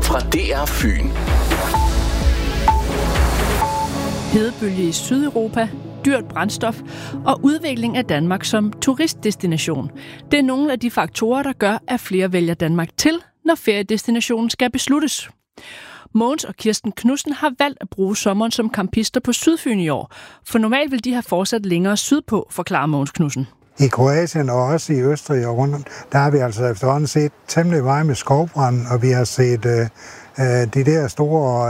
fra DR Fyn. Hedebølge i Sydeuropa, dyrt brændstof og udvikling af Danmark som turistdestination. Det er nogle af de faktorer, der gør, at flere vælger Danmark til, når feriedestinationen skal besluttes. Mogens og Kirsten Knudsen har valgt at bruge sommeren som campister på Sydfyn i år, for normalt vil de have fortsat længere sydpå, forklarer Mogens Knudsen. I Kroatien og også i Østrig og rundt, der har vi altså efterhånden set temmelig meget med skovbrand, og vi har set de der store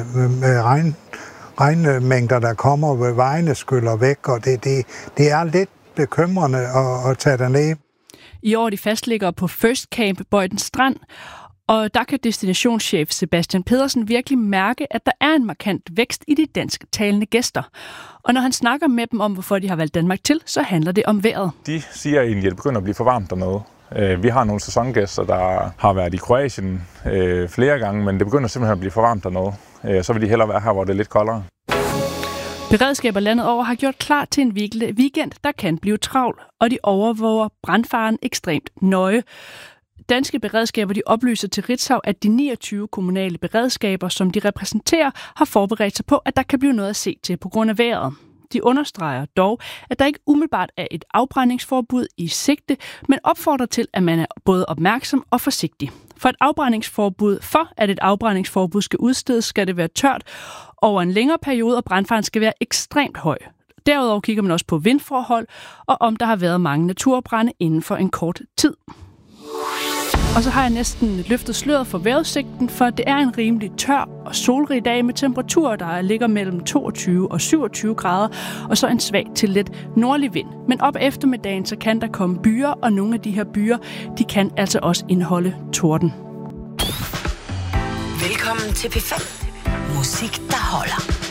regnmængder, der kommer ved vejene skyller væk, og det er lidt bekymrende at tage derned. I år de fastligger på First Camp Bøjden Strand, og der kan destinationschef Sebastian Pedersen virkelig mærke, at der er en markant vækst i de dansktalende gæster. Og når han snakker med dem om, hvorfor de har valgt Danmark til, så handler det om vejret. De siger egentlig, at det begynder at blive for varmt dernede. Vi har nogle sæsongæster, der har været i Kroatien flere gange, men det begynder simpelthen at blive for varmt dernede. Så vil de hellere være her, hvor det er lidt koldere. Beredskaber landet over har gjort klar til en weekend, der kan blive travl, og de overvåger brandfaren ekstremt nøje. Danske beredskaber de oplyser til Ritzau, at de 29 kommunale beredskaber, som de repræsenterer, har forberedt sig på, at der kan blive noget at se til på grund af vejret. De understreger dog, at der ikke umiddelbart er et afbrændingsforbud i sigte, men opfordrer til, at man er både opmærksom og forsigtig. For at et afbrændingsforbud skal udstedes, skal det være tørt over en længere periode, og brandfaren skal være ekstremt høj. Derudover kigger man også på vindforhold, og om der har været mange naturbrande inden for en kort tid. Og så har jeg næsten løftet sløret for vejrudsigten, for det er en rimelig tør og solrig dag med temperaturer, der ligger mellem 22 og 27 grader, og så en svag til lidt nordlig vind. Men op eftermiddagen, så kan der komme byer, og nogle af de her byer, de kan altså også indeholde torden. Velkommen til P5. Musik, der holder.